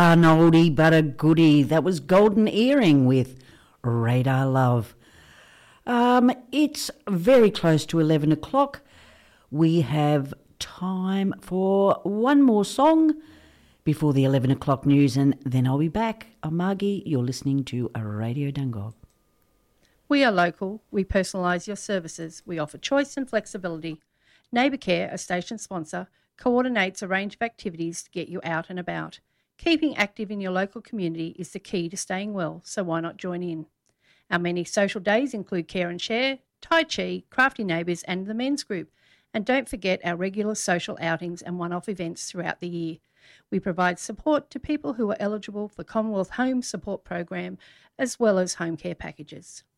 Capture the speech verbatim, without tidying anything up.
An oldie but a goodie. That was Golden Earring with Radar Love. Um, it's very close to eleven o'clock. We have time for one more song before the eleven o'clock news, and then I'll be back. I'm Margie. You're listening to a Radio Dungog. We are local. We personalise your services. We offer choice and flexibility. Neighbour Care, a station sponsor, coordinates a range of activities to get you out and about. Keeping active in your local community is the key to staying well, so why not join in? Our many social days include Care and Share, Tai Chi, Crafty Neighbours and the Men's Group. And don't forget our regular social outings and one-off events throughout the year. We provide support to people who are eligible for Commonwealth Home Support Program as well as home care packages.